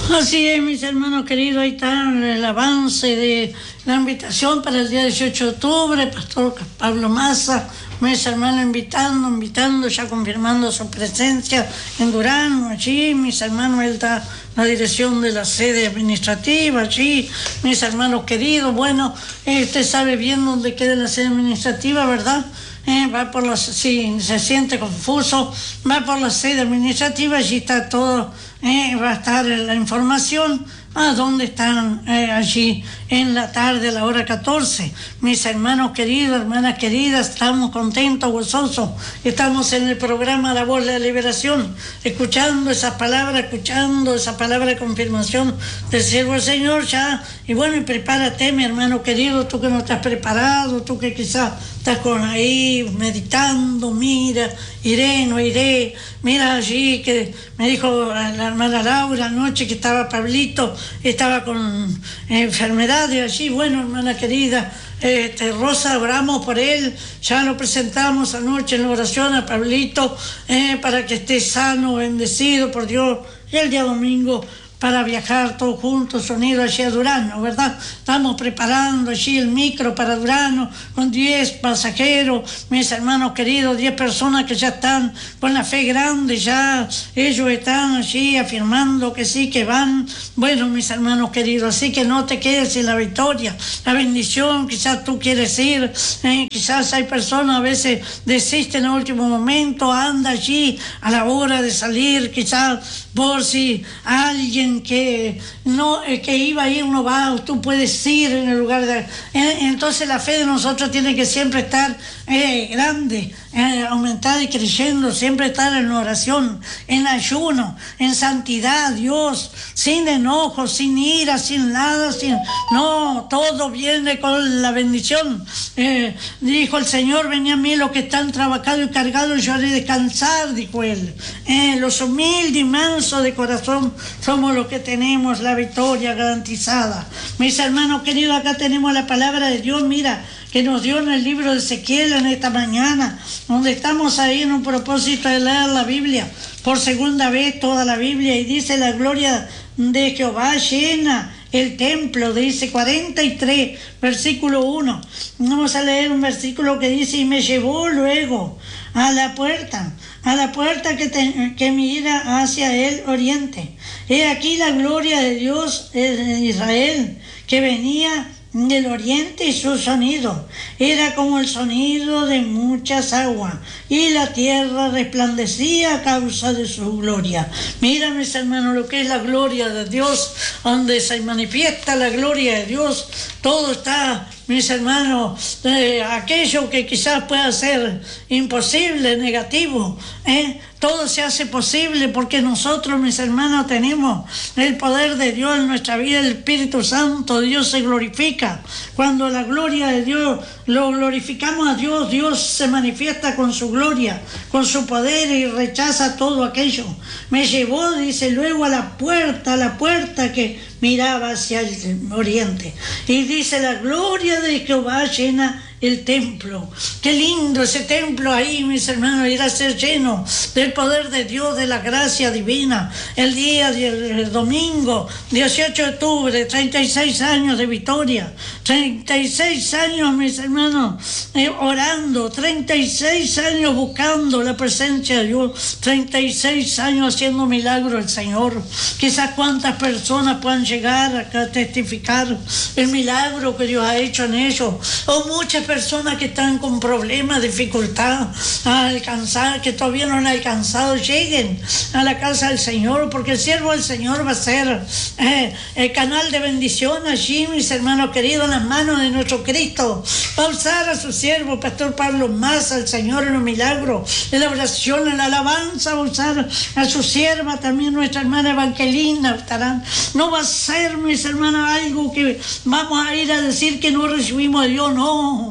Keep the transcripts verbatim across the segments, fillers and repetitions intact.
Así es, mis hermanos queridos, ahí está el avance de la invitación para el día dieciocho de octubre, Pastor Pablo Massa, mis hermanos invitando, invitando, ya confirmando su presencia en Durán, allí, mis hermanos, él da la dirección de la sede administrativa, allí, mis hermanos queridos, bueno, eh, usted sabe bien dónde queda la sede administrativa, ¿verdad? Eh, va por la, si se siente confuso, va por la sede administrativa, allí está todo, eh, va a estar la información a dónde están eh, allí en la tarde a la hora catorce. Mis hermanos queridos, hermanas queridas, estamos contentos, gozosos, estamos en el programa La Voz de la Liberación, escuchando esas palabras, escuchando esa palabra de confirmación del siervo del Señor ya, y bueno, y prepárate, mi hermano querido, tú que no estás preparado, tú que quizás estás con ahí meditando, mira, iré, no iré, mira allí que me dijo la hermana Laura anoche que estaba Pablito, estaba con enfermedades allí, bueno, hermana querida, este, Rosa, oramos por él, ya lo presentamos anoche en la oración a Pablito, eh, para que esté sano, bendecido por Dios, y el día domingo para viajar todos juntos, unidos allí a Durano, ¿verdad? Estamos preparando allí el micro para Durano con diez pasajeros, mis hermanos queridos, diez personas que ya están con la fe grande, ya ellos están allí afirmando que sí, que van. Bueno, mis hermanos queridos, así que no te quedes sin la victoria, la bendición, quizás tú quieres ir, eh, quizás hay personas a veces desisten en el último momento, anda allí a la hora de salir, quizás por si alguien que no eh, que iba a ir no va, tú puedes ir en el lugar de... Eh, entonces la fe de nosotros tiene que siempre estar eh, grande, eh, aumentada y creyendo, siempre estar en oración, en ayuno, en santidad, Dios, sin enojo, sin ira, sin nada, sin... No, todo viene con la bendición. Eh, dijo el Señor, venid a mí los que están trabajados y cargados, yo haré descansar, dijo Él. Eh, los humildes y mansos de corazón somos los que tenemos la victoria garantizada. Mis hermanos queridos, acá tenemos la palabra de Dios, mira, que nos dio en el libro de Ezequiel en esta mañana, donde estamos ahí en un propósito de leer la Biblia, por segunda vez toda la Biblia, y dice la gloria de Jehová llena el templo, dice cuarenta y tres, versículo uno. Vamos a leer un versículo que dice, y me llevó luego a la puerta, a la puerta que, te, que mira hacia el oriente. He aquí la gloria de Dios de Israel, que venía del oriente, y su sonido era como el sonido de muchas aguas, y la tierra resplandecía a causa de su gloria. Mira, mis hermanos, lo que es la gloria de Dios, donde se manifiesta la gloria de Dios, todo está, mis hermanos, eh, aquello que quizás pueda ser imposible, negativo, ¿eh? Todo se hace posible porque nosotros, mis hermanos, tenemos el poder de Dios en nuestra vida, el Espíritu Santo. Dios se glorifica. Cuando la gloria de Dios, lo glorificamos a Dios, Dios se manifiesta con su gloria, con su poder, y rechaza todo aquello. Me llevó, dice, luego a la puerta, a la puerta que miraba hacia el oriente. Y dice, la gloria de Jehová llena el templo. Qué lindo ese templo ahí, mis hermanos, irá a ser lleno del poder de Dios, de la gracia divina. El día del domingo, dieciocho de octubre, treinta y seis años de victoria, treinta y seis años, mis hermanos, eh, orando, treinta y seis años buscando la presencia de Dios, treinta y seis años haciendo milagros el Señor. Quizás cuántas personas puedan llegar acá a testificar el milagro que Dios ha hecho en ellos, o muchas personas que están con problemas, dificultad a alcanzar, que todavía no han alcanzado, lleguen a la casa del Señor, porque el siervo del Señor va a ser eh, el canal de bendición allí, mis hermanos queridos, en las manos de nuestro Cristo. Va a usar a su siervo, Pastor Pablo Massa, al Señor en los milagros, en la oración, en la alabanza, va a usar a su sierva, también nuestra hermana Evangelina, estarán. No va a ser, mis hermanos, algo que vamos a ir a decir que no recibimos a Dios, no.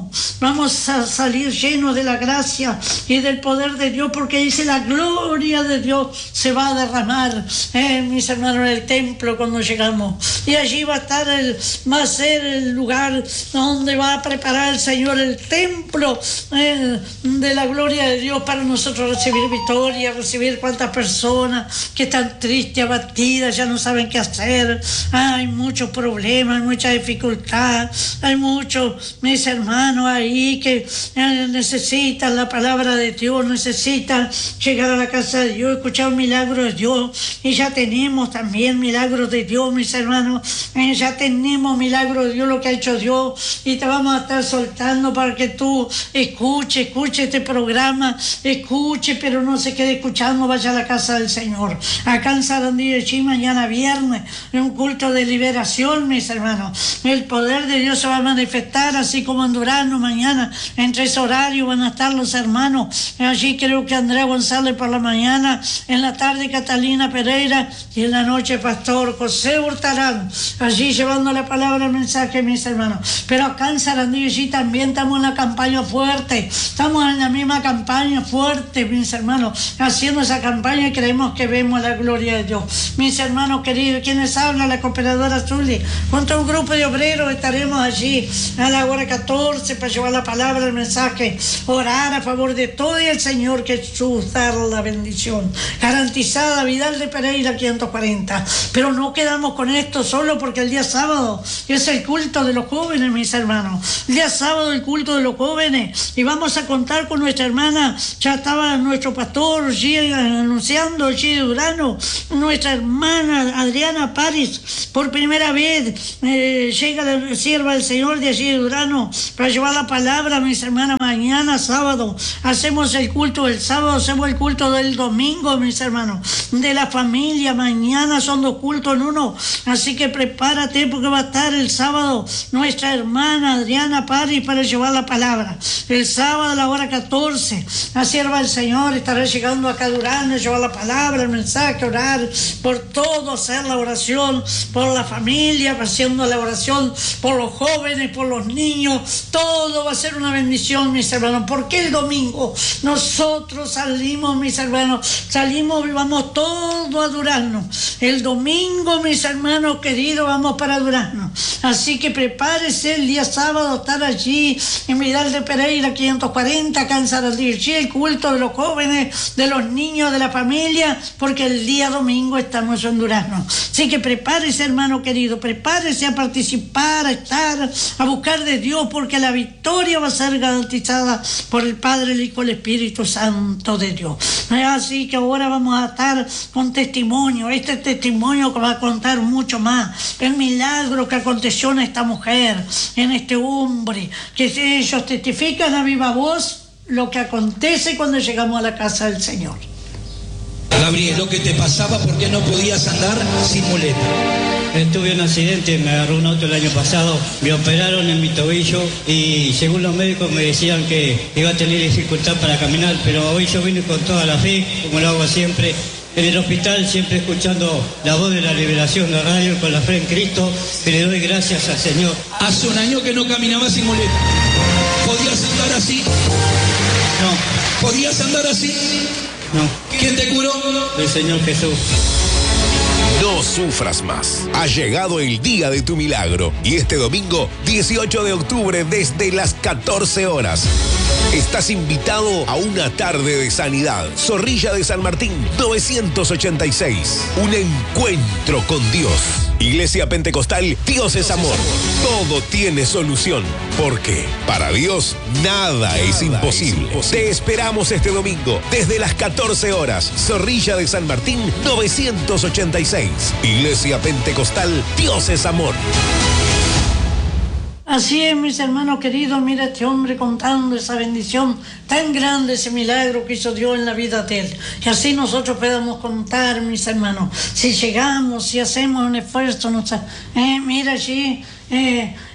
llegamos, vamos a salir llenos de la gracia y del poder de Dios, porque dice la gloria de Dios se va a derramar, eh, mis hermanos, en el templo cuando llegamos. Y allí va a estar, el, va a ser el lugar donde va a preparar el Señor el templo eh, de la gloria de Dios para nosotros recibir victoria, recibir cuantas personas que están tristes, abatidas, ya no saben qué hacer. Hay muchos problemas, hay mucha dificultad, hay muchos, mis hermanos, ahí que eh, necesitan la palabra de Dios, necesitan llegar a la casa de Dios, escuchar un milagro de Dios. Y ya tenemos también milagros de Dios, mis hermanos, eh, ya tenemos milagros de Dios, lo que ha hecho Dios, y te vamos a estar soltando para que tú escuche, escuche este programa, escuche, pero no se quede escuchando, vaya a la casa del Señor. Acá en Sarandí de Chi, mañana viernes, en un culto de liberación, mis hermanos. El poder de Dios se va a manifestar, así como en Durano, mañana, en tres horarios van a estar los hermanos. Allí creo que Andrea González por la mañana, en la tarde Catalina Pereira y en la noche Pastor José Hurtarán, allí llevando la palabra, el mensaje, mis hermanos. Pero acá en Sarandí de Chi también estamos en la campaña fuerte, estamos en la misma campaña fuerte, mis hermanos, haciendo esa campaña y creemos que vemos la gloria de Dios. Mis hermanos queridos, quienes hablan, la cooperadora Zuli, junto a un grupo de obreros estaremos allí a la hora catorce para llevar la palabra, el mensaje, orar a favor de todo y el Señor Jesús dar la bendición garantizada. Vidal de Pereira quinientos cuarenta. Pero no quedamos con esto solo, porque el día sábado es el culto de los jóvenes, mis hermanos. El día sábado el culto de los jóvenes, y vamos a contar con nuestra hermana, ya estaba nuestro pastor G, anunciando, G Durano, nuestra hermana Adriana París, por primera vez eh, llega la sierva del Señor de allí de Durano para llevar la palabra, mis hermanas. Mañana sábado hacemos el culto del sábado, hacemos el culto del domingo, mis hermanos, de la familia. Mañana son dos cultos en uno, así que prepárate, porque va a estar el sábado nuestra hermana Adriana París para llevar la palabra. El sábado a la hora catorce la sierva del Señor estará llegando acá a Durano a llevar la palabra, el mensaje, orar por todo, hacer la oración por la familia, haciendo la oración por los jóvenes, por los niños. Todo va a ser una bendición, mis hermanos, porque el domingo nosotros salimos, mis hermanos, salimos y vamos todo a Durano. El domingo, mis hermanos queridos, vamos para Durano. Así que prepárese el día sábado a estar allí en Vidal de Pereira quinientos cuarenta, acá en Sarandí, el culto de los jóvenes, de los niños, de la familia, porque el día domingo estamos en Durano. Así que prepárese, hermano querido, prepárese a participar, a estar, a buscar de Dios, porque la victoria va a ser garantizada por el Padre, el Hijo, el Espíritu Santo de Dios. Así que ahora vamos a estar con testimonio, este testimonio que va a contar mucho más, el milagro que aconteció en esta mujer, en este hombre, que ellos testifican a viva voz lo que acontece cuando llegamos a la casa del Señor. Gabriel, lo que te pasaba, ¿por qué no podías andar sin muleta? Tuve un accidente, me agarró un auto el año pasado, me operaron en mi tobillo y según los médicos me decían que iba a tener dificultad para caminar, pero hoy yo vine con toda la fe, como lo hago siempre, en el hospital, siempre escuchando la voz de la liberación de radio, con la fe en Cristo, y le doy gracias al Señor. Hace un año que no caminabas sin muleta. ¿Podías andar así? No. ¿Podías andar así? No. ¿Quién te curó? El Señor Jesús. No sufras más. Ha llegado el día de tu milagro. Y este domingo, dieciocho de octubre, desde las catorce horas, estás invitado a una tarde de sanidad. Zorrilla de San Martín, novecientos ochenta y seis. Un encuentro con Dios. Iglesia Pentecostal, Dios es amor. Todo tiene solución. Porque para Dios nada, nada es, imposible. es imposible. Te esperamos este domingo desde las catorce horas. Zorrilla de San Martín, novecientos ochenta y seis. Iglesia Pentecostal, Dios es amor. Así es, mis hermanos queridos, mira este hombre contando esa bendición tan grande, ese milagro que hizo Dios en la vida de él. Y así nosotros podemos contar, mis hermanos, si llegamos, si hacemos un esfuerzo, no sé, eh, mira allí, eh,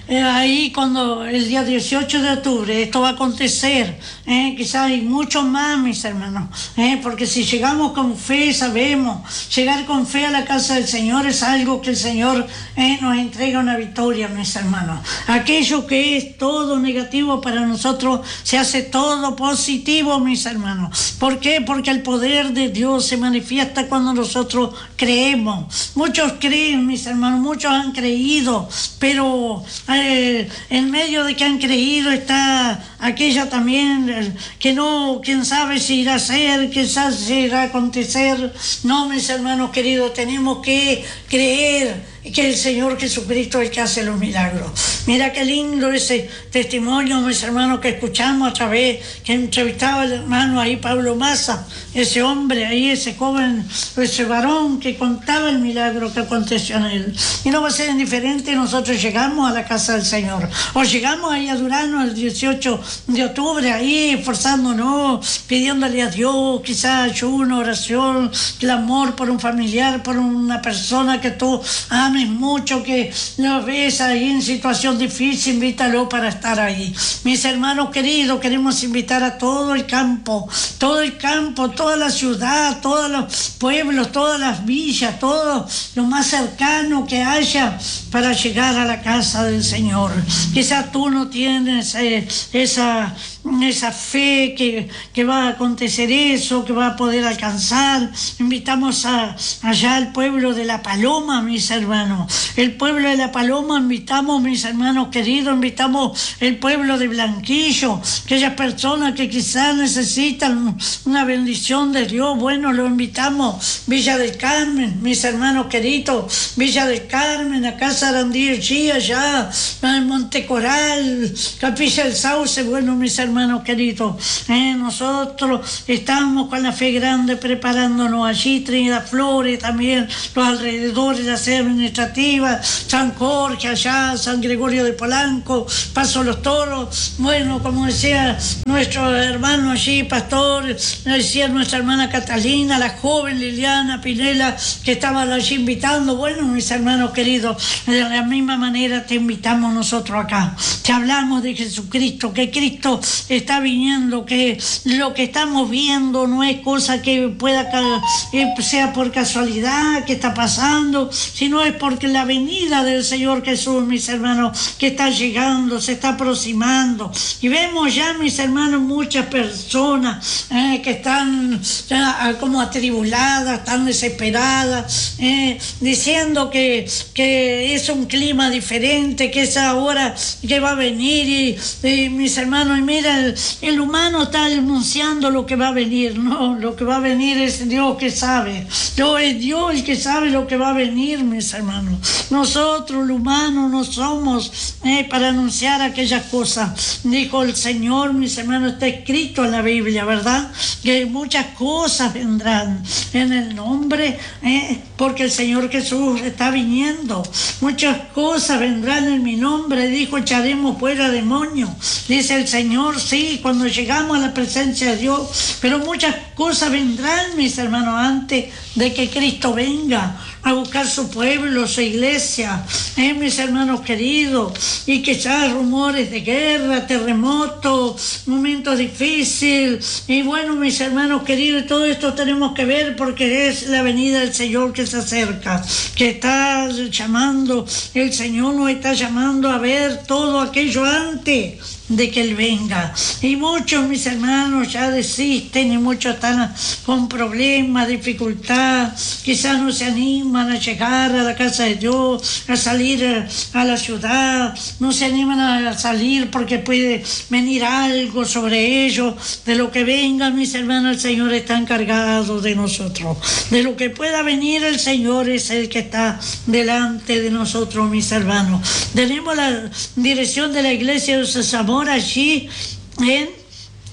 eh, ahí cuando el día dieciocho de octubre esto va a acontecer, eh, quizás hay muchos más, mis hermanos, eh, porque si llegamos con fe, sabemos, llegar con fe a la casa del Señor es algo que el Señor eh, nos entrega una victoria, mis hermanos. Aquello que es todo negativo para nosotros se hace todo positivo, mis hermanos. ¿Por qué? Porque el poder de Dios se manifiesta cuando nosotros creemos. Muchos creen, mis hermanos, muchos han creído, pero eh, en medio de que han creído está aquella también eh, que no, quién sabe si irá a ser, quién sabe si irá a acontecer. No, mis hermanos queridos, tenemos que creer que el Señor Jesucristo es el que hace los milagros. Mira qué lindo ese testimonio, mis hermanos, que escuchamos a través, que entrevistaba el hermano ahí, Pablo Massa, ese hombre ahí, ese joven, ese varón que contaba el milagro que aconteció en él. Y no va a ser indiferente, nosotros llegamos a la casa del Señor, o llegamos ahí a Durano el dieciocho de octubre, ahí esforzándonos, pidiéndole a Dios, quizás ayuno, oración, clamor por un familiar, por una persona que tú ames mucho, que lo ves ahí en situación difícil, invítalo para estar ahí. Mis hermanos queridos, queremos invitar a todo el campo, todo el campo, toda la ciudad, todos los pueblos, todas las villas, todo lo más cercano que haya para llegar a la casa del Señor. Quizás tú no tienes eh, esa, esa fe que, que va a acontecer eso, que va a poder alcanzar. Invitamos a, allá al pueblo de La Paloma, mis hermanos. El pueblo de La Paloma, invitamos, mis hermanos queridos, invitamos el pueblo de Blanquillo, aquellas personas que quizás necesitan una bendición de Dios. Bueno, lo invitamos. Villa del Carmen, mis hermanos queridos, Villa del Carmen, acá Sarandí, allí, allá, en Montecoral, Capilla del Sauce. Bueno, mis hermanos queridos, eh, nosotros estamos con la fe grande preparándonos allí, Trinidad Flores también, los alrededores de la sede administrativa, San Jorge allá, San Gregorio de Polanco, Paso Los Toros. Bueno, como decía nuestro hermano allí, pastor, decía nuestra hermana Catalina, la joven Liliana Pinela, que estaban allí invitando. Bueno, mis hermanos queridos, de la misma manera te invitamos nosotros acá. Te hablamos de Jesucristo, que Cristo está viniendo, que lo que estamos viendo no es cosa que pueda que sea por casualidad que está pasando, sino es porque la venida del Señor Jesús, mis hermanos, que está llegando, se está aproximando. Y vemos ya, mis hermanos, muchas personas eh, que están ya como atribuladas, están desesperadas, eh, diciendo que, que es un clima diferente, que es ahora que va a venir. Y, y mis hermanos, y mira, el, el humano está anunciando lo que va a venir. No, lo que va a venir es Dios que sabe. No, es Dios el que sabe lo que va a venir, mis hermanos. Nosotros, los humanos, no somos eh, para anunciar aquellas cosas. Dijo el Señor, mis hermanos, está escrito en la Biblia, ¿verdad? Que muchas cosas vendrán en el nombre, eh, porque el Señor Jesús está viniendo. Muchas cosas vendrán en mi nombre, dijo, echaremos fuera demonios. Dice el Señor, sí, cuando llegamos a la presencia de Dios, pero muchas cosas vendrán, mis hermanos, antes de que Cristo venga a buscar su pueblo, su iglesia, eh, mis hermanos queridos, y quizás rumores de guerra, terremotos, momentos difíciles, y bueno, mis hermanos queridos, todo esto tenemos que ver porque es la venida del Señor que se acerca, que está llamando, el Señor nos está llamando a ver todo aquello antes de que Él venga. Y muchos, mis hermanos, ya desisten y muchos están con problemas, dificultad, quizás no se animan a llegar a la casa de Dios, a salir a la ciudad, no se animan a salir porque puede venir algo sobre ellos. De lo que venga, mis hermanos, el Señor está encargado de nosotros. De lo que pueda venir, el Señor es el que está delante de nosotros, mis hermanos. Tenemos la dirección de la iglesia de Zamora allí en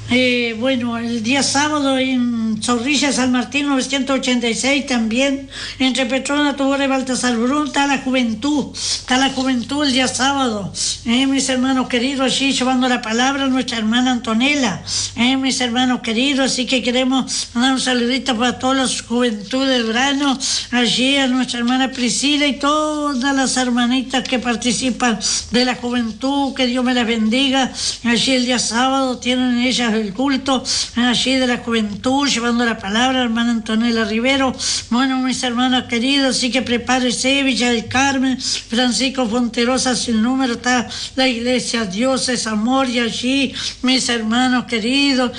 Eh, bueno, el día sábado en Zorrilla, San Martín, novecientos ochenta y seis también, entre Petrona, Tobora y Baltasar Brun, está la juventud, está la juventud el día sábado, eh, mis hermanos queridos, allí llevando la palabra a nuestra hermana Antonella, eh, mis hermanos queridos, así que queremos mandar un saludito para toda la juventud del verano, allí a nuestra hermana Priscila y todas las hermanitas que participan de la juventud, que Dios me las bendiga. Allí el día sábado tienen ellas el culto, allí de la juventud, llevando la palabra, hermana Antonella Rivero. Bueno, mis hermanas queridas, así que prepárese, Villa del Carmen, Francisco Fonterosa sin número, está la iglesia Dios es amor, y allí, mis hermanos queridos,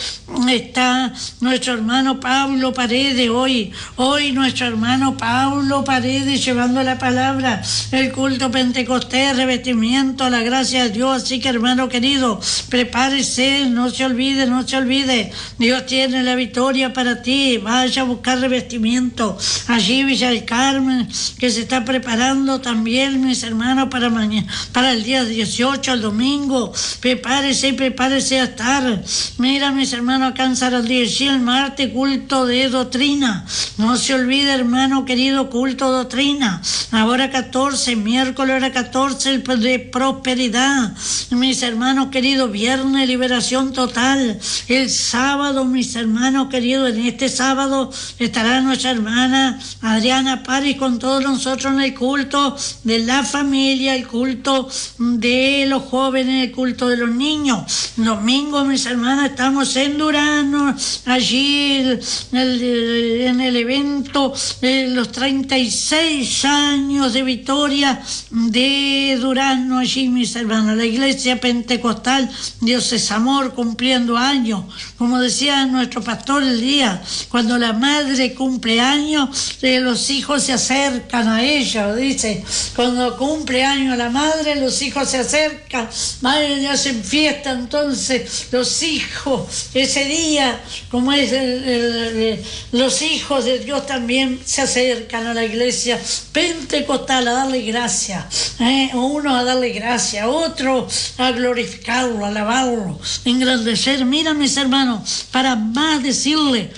está nuestro hermano Pablo Paredes, hoy, hoy nuestro hermano Pablo Paredes llevando la palabra, el culto pentecostés, revestimiento, la gracia de Dios. Así que, hermano querido, prepárese, no se olvide, no se olvide, Dios tiene la victoria para ti. Vaya a buscar revestimiento allí, Villa del Carmen, que se está preparando también, mis hermanos, para mañana, para el día dieciocho, el domingo. Prepárese, prepárese a estar. Mira, mis hermanos, acá en Sarandí, el martes, culto de doctrina. No se olvide, hermano querido, culto de doctrina. Ahora catorce, miércoles hora catorce, el de prosperidad. Mis hermanos queridos, viernes, liberación total. El sábado, mis hermanos queridos, en este sábado estará nuestra hermana Adriana Pari con todos nosotros en el culto de la familia, el culto de los jóvenes, el culto de los niños. Domingo, mis hermanas, estamos en Durano, allí el, el, en el evento de los treinta y seis años de victoria de Durano, allí, mis hermanos, la iglesia pentecostal Dios es amor, cumpliendo años. Como decía nuestro pastor el día, cuando la madre cumple años, eh, los hijos se acercan a ella, dice, cuando cumple años la madre, los hijos se acercan, madre, ya hacen fiesta, entonces los hijos, ese día, como es el, el, el, los hijos de Dios también se acercan a la iglesia pentecostal a darle gracia, ¿eh? Uno a darle gracia, otro a glorificarlo, a alabarlo, engrandecer. Mira, mis hermanos, para más decirle,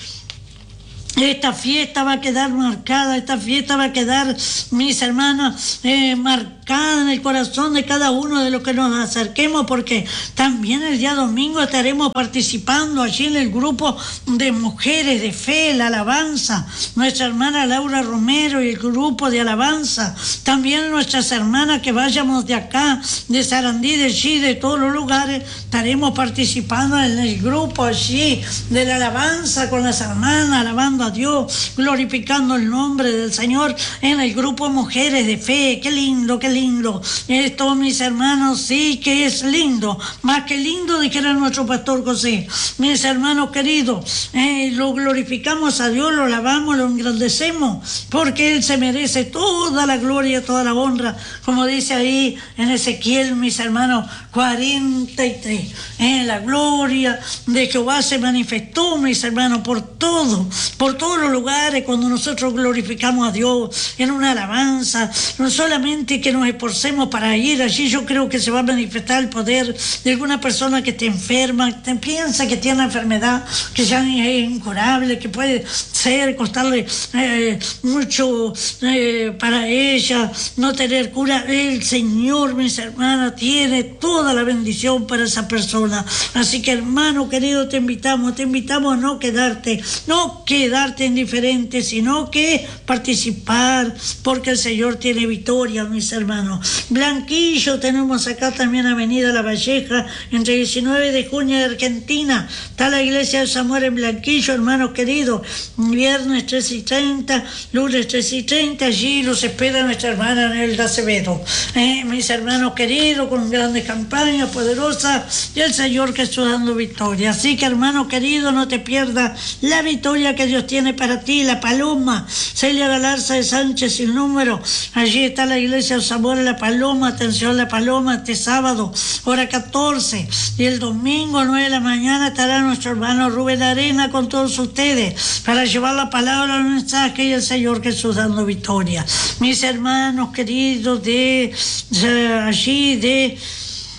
esta fiesta va a quedar marcada, esta fiesta va a quedar, mis hermanas, eh, marcada en el corazón de cada uno de los que nos acerquemos, porque también el día domingo estaremos participando allí en el grupo de mujeres de fe, la alabanza, nuestra hermana Laura Romero y el grupo de alabanza, también nuestras hermanas que vayamos de acá, de Sarandí, de allí, de todos los lugares, estaremos participando en el grupo allí de la alabanza con las hermanas, alabando a Dios, glorificando el nombre del Señor en el grupo Mujeres de Fe. Qué lindo, qué lindo. Esto, mis hermanos, sí que es lindo. Más que lindo, dijera nuestro pastor José. Mis hermanos queridos, eh, lo glorificamos a Dios, lo alabamos, lo engrandecemos, porque Él se merece toda la gloria, toda la honra, como dice ahí en Ezequiel, mis hermanos, cuarenta y tres. Eh, la gloria de Jehová se manifestó, mis hermanos, por todo, por todos los lugares, cuando nosotros glorificamos a Dios en una alabanza, no solamente que nos esforcemos para ir allí, yo creo que se va a manifestar el poder de alguna persona que esté enferma, que piensa que tiene una enfermedad que ya es incurable, que puede ser, costarle eh, mucho eh, para ella, no tener cura. El Señor, mis hermanas, tiene toda la bendición para esa persona. Así que, hermano querido, te invitamos, te invitamos a no quedarte, no quedarte indiferente, sino que participar, porque el Señor tiene victoria, mis hermanos. Blanquillo, tenemos acá también Avenida La Valleja, entre diecinueve de junio de Argentina, está la iglesia de Samuel en Blanquillo, hermanos queridos, viernes tres y treinta, lunes tres y treinta, allí los espera nuestra hermana Nelda Acevedo, eh, mis hermanos queridos, con grandes campañas poderosas, y el Señor que está dando victoria. Así que, hermano querido, no te pierdas la victoria que Dios tiene para ti. La Paloma, Celia Galarza de Sánchez sin número, allí está la iglesia de Samuel La Paloma. Atención, La Paloma, este sábado, hora catorce, y el domingo nueve de la mañana estará nuestro hermano Rubén Arena con todos ustedes para llevar la palabra, el mensaje y el Señor Jesús dando victoria. Mis hermanos queridos de, de allí de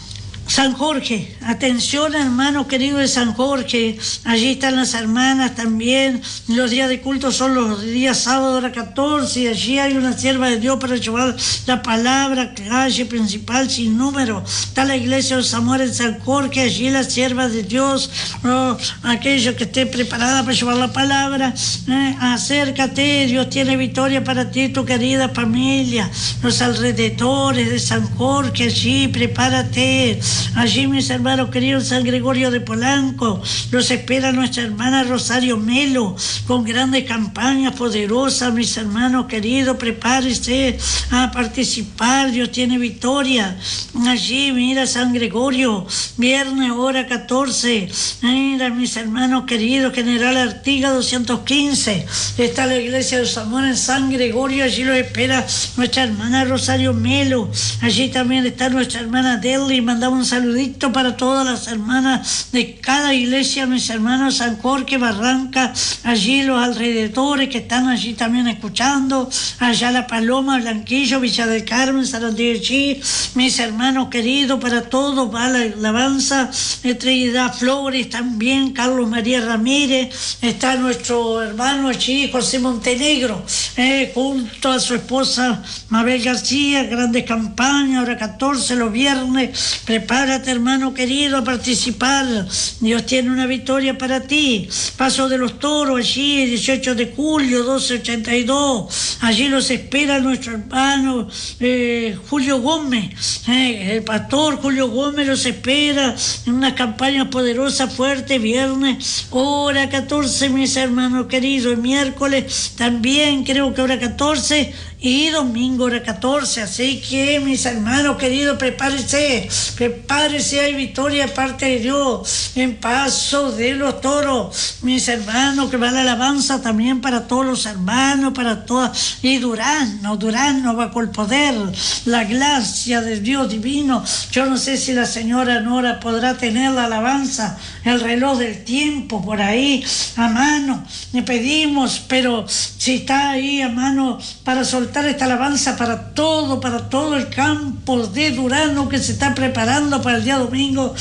San Jorge, atención hermano querido de San Jorge, allí están las hermanas también, los días de culto son los días sábado hora catorce, y allí hay una sierva de Dios para llevar la palabra, calle principal sin número, está la iglesia de los amores de San Jorge, allí la sierva de Dios, oh, aquella que esté preparada para llevar la palabra, eh, acércate, Dios tiene victoria para ti, tu querida familia, los alrededores de San Jorge, allí prepárate. Allí, mis hermanos queridos, San Gregorio de Polanco, los espera nuestra hermana Rosario Melo, con grandes campañas poderosas, mis hermanos queridos, prepárense a participar, Dios tiene victoria. Allí, mira, San Gregorio, viernes, hora catorce, mira, mis hermanos queridos, General Artigas doscientos quince, está la iglesia de los amores en San Gregorio, allí los espera nuestra hermana Rosario Melo, allí también está nuestra hermana Deli, mandamos un saludito para todas las hermanas de cada iglesia, mis hermanos San Jorge, Barranca, allí los alrededores que están allí también escuchando, allá La Paloma, Blanquillo, Villa del Carmen, San Andrés, mis hermanos queridos, para todos va la alabanza, Trinidad Flores también, Carlos María Ramírez, está nuestro hermano allí, José Montenegro, eh, junto a su esposa Mabel García, grandes campañas, hora catorce, los viernes, prepárate hermano querido a participar, Dios tiene una victoria para ti. Paso de los Toros allí, dieciocho de julio, doce ochenta y dos, allí los espera nuestro hermano eh, Julio Gómez, eh, el pastor Julio Gómez los espera en una campaña poderosa, fuerte, viernes, hora catorce, mis hermanos queridos, miércoles también creo que hora catorce, y domingo hora catorce, así que mis hermanos queridos, prepárense, prepárense, hay victoria de parte de Dios, en Paso de los Toros, mis hermanos, que va la alabanza también para todos los hermanos, para todas, y Durazno, Durazno bajo el poder, la gracia de Dios divino, yo no sé si la señora Nora podrá tener la alabanza, el reloj del tiempo por ahí, a mano, le pedimos, pero si está ahí a mano para soltar esta alabanza para todo, para todo el campo de Durazno que se está preparando para el día domingo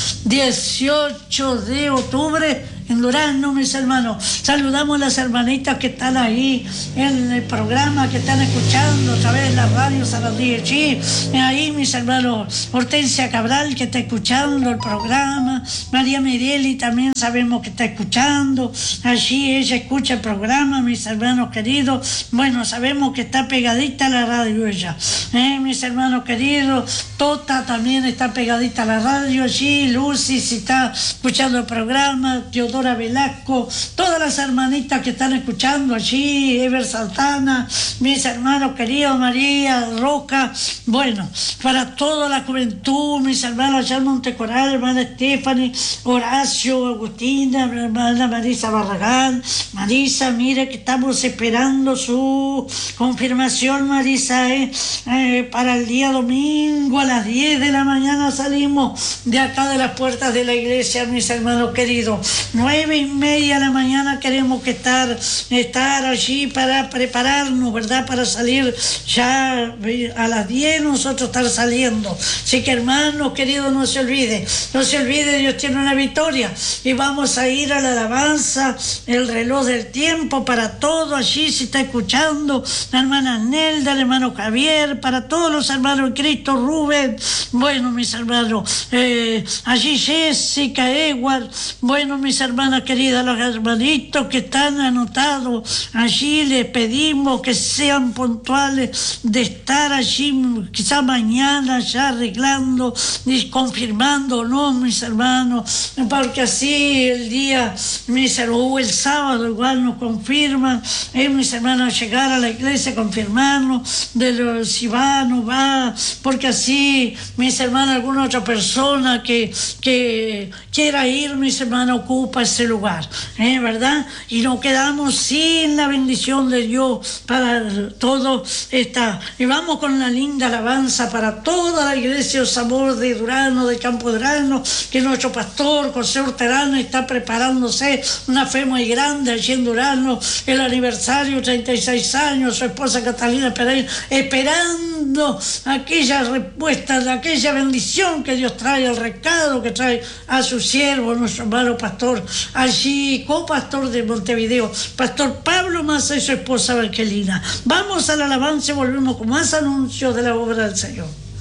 dieciocho de octubre en Durazno, mis hermanos. Saludamos a las hermanitas que están ahí en el programa, que están escuchando a través de la radio Sarandí Chi. Ahí, mis hermanos, Hortensia Cabral, que está escuchando el programa. María Mireli también sabemos que está escuchando. Allí ella escucha el programa, mis hermanos queridos. Bueno, sabemos que está pegadita a la radio ella. ¿Eh, mis hermanos queridos? Tota también está pegadita a la radio allí. Lucy, si está escuchando el programa. Teodora Velasco, todas las hermanitas que están escuchando allí, Ever Saltana, mis hermanos queridos, María Roca, bueno, para toda la juventud, mis hermanos allá en Montecoral, hermana Stephanie, Horacio, Agustina, hermana Marisa Barragán, Marisa, mire que estamos esperando su confirmación, Marisa, eh, eh, para el día domingo a las diez de la mañana salimos de acá de las puertas de la iglesia, mis hermanos queridos. Nueve y media de la mañana queremos que estar, estar allí para prepararnos, ¿verdad? Para salir ya a las diez, nosotros estar saliendo. Así que hermanos queridos, no se olvide, no se olvide, Dios tiene una victoria. Y vamos a ir a la alabanza, el reloj del tiempo para todo allí, si está escuchando, la hermana Nelda, el hermano Javier, para todos los hermanos en Cristo, Rubén, bueno, mis hermanos, eh, allí Jessica, Edward, bueno, mis hermanos, hermanas queridas, los hermanitos que están anotados allí, les pedimos que sean puntuales de estar allí quizá mañana ya arreglando y confirmando, ¿no, mis hermanos? Porque así el día, mis hermanos, o el sábado igual nos confirman, eh, mis hermanos, llegar a la iglesia, confirmarnos de los, si va, no va, porque así, mis hermanos, alguna otra persona que, que quiera ir, mis hermanos, ocupa para ese lugar, ¿eh? ¿Verdad? Y nos quedamos sin la bendición de Dios para todo esta. Y vamos con una linda alabanza para toda la iglesia de Sabor de Durano, de Campo Durano, que nuestro pastor José Horterano está preparándose una fe muy grande allí en Durano, el aniversario, treinta y seis años, su esposa Catalina Pereira, esperando aquella respuesta, de aquella bendición que Dios trae, el recado que trae a su siervo, nuestro hermano pastor, allí, copastor de Montevideo, pastor Pablo Massa y su esposa Evangelina. Vamos a la alabanza y volvemos con más anuncios de la obra del Señor.